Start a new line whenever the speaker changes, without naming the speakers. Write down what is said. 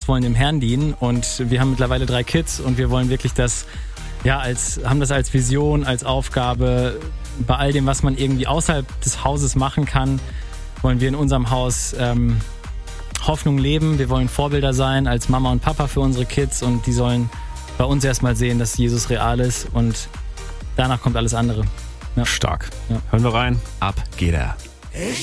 wollen dem Herrn dienen und wir haben mittlerweile 3 Kids und wir wollen wirklich haben das als Vision, als Aufgabe, bei all dem, was man irgendwie außerhalb des Hauses machen kann, wollen wir in unserem Haus Hoffnung leben. Wir wollen Vorbilder sein als Mama und Papa für unsere Kids und die sollen bei uns erstmal sehen, dass Jesus real ist und danach kommt alles andere. Ja.
Stark.
Ja.
Hören wir rein. Ab geht er.